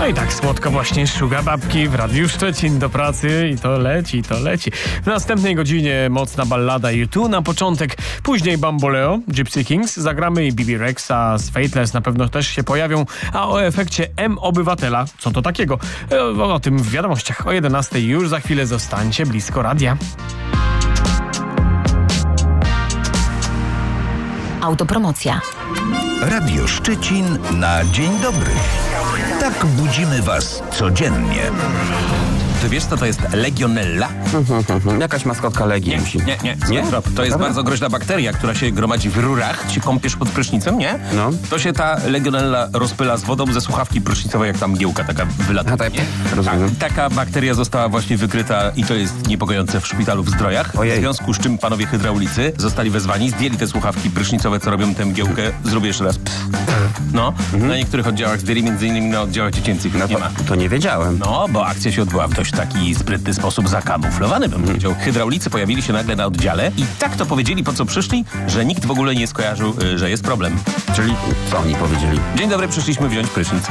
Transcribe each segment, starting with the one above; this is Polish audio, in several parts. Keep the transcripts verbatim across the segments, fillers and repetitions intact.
No i tak słodko właśnie szuga babki w Radiu Szczecin do pracy i to leci, to leci. W następnej godzinie mocna ballada U dwa na początek, później Bamboleo, Gypsy Kings, zagramy i B B Rexa z Fateless na pewno też się pojawią, a o efekcie M Obywatela, co to takiego? O, o tym w wiadomościach o jedenastej już za chwilę, zostańcie blisko radia. Autopromocja. Radio Szczecin na dzień dobry. Tak budzimy was codziennie. Ty wiesz, co to jest legionella? Jakaś maskotka Legii. Nie, nie, nie. nie? To jest Dobra. bardzo groźna bakteria, która się gromadzi w rurach. Się kąpiesz pod prysznicem, nie? No. To się ta legionella rozpyla z wodą ze słuchawki prysznicowej, jak tam mgiełka taka wylatuje. A tak, nie? rozumiem. Tak, taka bakteria została właśnie wykryta i to jest niepokojące w szpitalu w Zdrojach. Ojej. W związku z czym panowie hydraulicy zostali wezwani, zdjęli te słuchawki prysznicowe, co robią tę mgiełkę. Zrobię jeszcze raz. Pff. No, mhm. Na niektórych oddziałach zdjęli, między innymi na oddziałach dziecięcych. No nie to, ma. to nie wiedziałem. No, bo akcja się odbyła w dość taki sprytny sposób, zakamuflowany, bym powiedział. Hydraulicy pojawili się nagle na oddziale i tak to powiedzieli, po co przyszli, że nikt w ogóle nie skojarzył, że jest problem. Czyli co oni powiedzieli? Dzień dobry, przyszliśmy wziąć prysznic.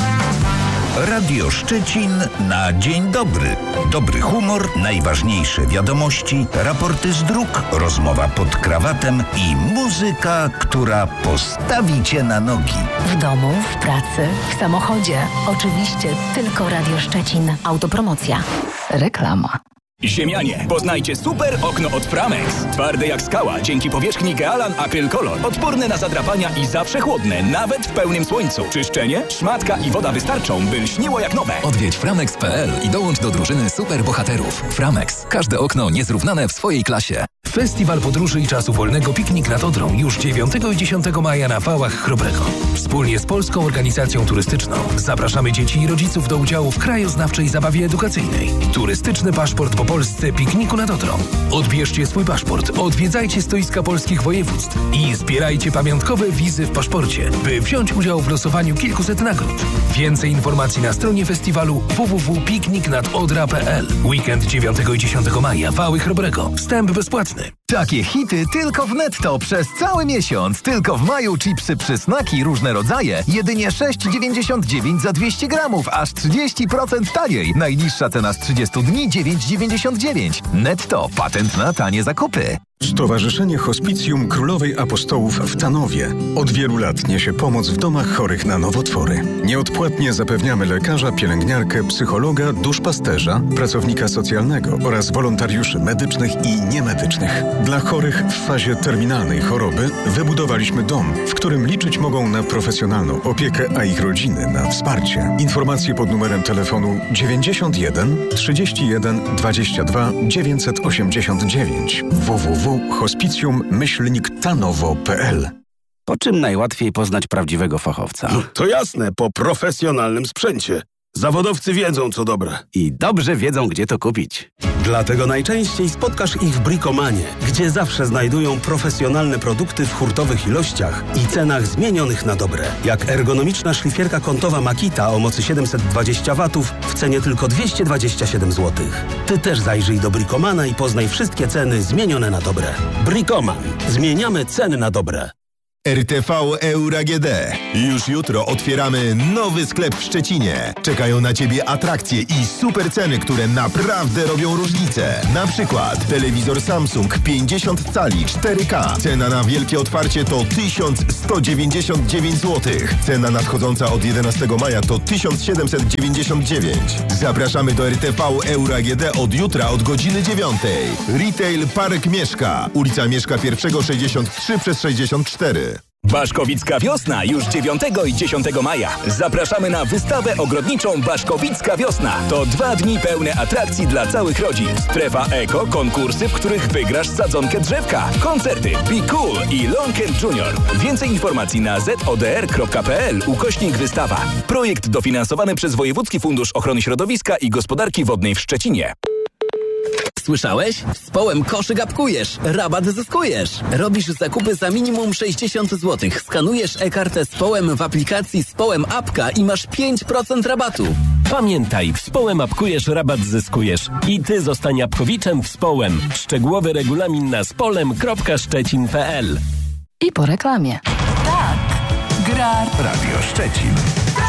Radio Szczecin na dzień dobry. Dobry humor, najważniejsze wiadomości, raporty z dróg, rozmowa pod krawatem i muzyka, która postawi cię na nogi. W domu, w pracy, w samochodzie. Oczywiście tylko Radio Szczecin. Autopromocja. Reklama. Ziemianie, poznajcie super okno od Framex. Twarde jak skała, dzięki powierzchni Gealan Acryl Color. Odporne na zadrapania i zawsze chłodne, nawet w pełnym słońcu. Czyszczenie, szmatka i woda wystarczą, by lśniło jak nowe. Odwiedź framex kropka p l i dołącz do drużyny super bohaterów. Framex. Każde okno niezrównane w swojej klasie. Festiwal Podróży i Czasu Wolnego Piknik nad Odrą już dziewiątego i dziesiątego maja na Wałach Chrobrego. Wspólnie z Polską Organizacją Turystyczną zapraszamy dzieci i rodziców do udziału w krajoznawczej zabawie edukacyjnej. Turystyczny paszport po Polsce pikniku nad Odrą. Odbierzcie swój paszport, odwiedzajcie stoiska polskich województw i zbierajcie pamiątkowe wizy w paszporcie, by wziąć udział w losowaniu kilkuset nagród. Więcej informacji na stronie festiwalu w w w kropka piknik nad odra kropka p l. Weekend dziewiątego i dziesiątego maja, Wały Chrobrego. Wstęp bezpłatny. Takie hity tylko w Netto przez cały miesiąc. Tylko w maju chipsy przysmaki różne rodzaje. Jedynie sześć dziewięćdziesiąt dziewięć za dwieście gramów, aż trzydzieści procent taniej. Najniższa cena z trzydziestu dni dziewięć dziewięćdziesiąt dziewięć. Netto. Patent na tanie zakupy. Stowarzyszenie Hospicjum Królowej Apostołów w Tanowie od wielu lat niesie pomoc w domach chorych na nowotwory. Nieodpłatnie zapewniamy lekarza, pielęgniarkę, psychologa, duszpasterza, pracownika socjalnego oraz wolontariuszy medycznych i niemedycznych. Dla chorych w fazie terminalnej choroby wybudowaliśmy dom, w którym liczyć mogą na profesjonalną opiekę, a ich rodziny na wsparcie. Informacje pod numerem telefonu dziewięćdziesiąt jeden trzydzieści jeden dwadzieścia dwa dziewięćset osiemdziesiąt dziewięć w w w kropka hospicjum myślnik tanowo kropka p l. Po czym najłatwiej poznać prawdziwego fachowca? No, to jasne, po profesjonalnym sprzęcie. Zawodowcy wiedzą, co dobre. I dobrze wiedzą, gdzie to kupić. Dlatego najczęściej spotkasz ich w Bricomanie, gdzie zawsze znajdują profesjonalne produkty w hurtowych ilościach i cenach zmienionych na dobre. Jak ergonomiczna szlifierka kątowa Makita o mocy siedemset dwadzieścia watów w cenie tylko dwieście dwadzieścia siedem złotych. Ty też zajrzyj do Bricomana i poznaj wszystkie ceny zmienione na dobre. Bricoman. Zmieniamy ceny na dobre. R T V Euro A G D. Już jutro otwieramy nowy sklep w Szczecinie. Czekają na Ciebie atrakcje i super ceny, które naprawdę robią różnicę. Na przykład telewizor Samsung pięćdziesiąt cali cztery K. Cena na wielkie otwarcie to tysiąc sto dziewięćdziesiąt dziewięć złotych. Cena nadchodząca od jedenastego maja to tysiąc siedemset dziewięćdziesiąt dziewięć. Zapraszamy do R T V Euro A G D od jutra od godziny dziewiątej. Retail Park Mieszka. Ulica Mieszka pierwszego sześćdziesiąt trzy przez sześćdziesiąt cztery. Baszkowicka Wiosna już dziewiątego i dziesiątego maja. Zapraszamy na wystawę ogrodniczą Baszkowicka Wiosna. To dwa dni pełne atrakcji dla całych rodzin. Strefa eko, konkursy, w których wygrasz sadzonkę drzewka, koncerty Be Cool i Longcamp Junior. Więcej informacji na zodr kropka p l ukośnik wystawa. Projekt dofinansowany przez Wojewódzki Fundusz Ochrony Środowiska i Gospodarki Wodnej w Szczecinie. Słyszałeś? Z Połem koszyk apkujesz, rabat zyskujesz. Robisz zakupy za minimum sześćdziesiąt złotych. Skanujesz e-kartę z Połem w aplikacji z Połem Apka i masz pięć procent rabatu. Pamiętaj, w Społem apkujesz, rabat zyskujesz. I ty zostań apkowiczem w Społem. Szczegółowy regulamin na spolem kropka szczecin kropka p l. I po reklamie. Tak, gra Radio Szczecin.